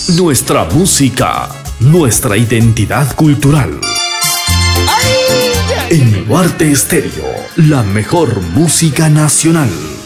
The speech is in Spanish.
Nuestra música, nuestra identidad cultural. En Baluarte Estéreo, la mejor música nacional.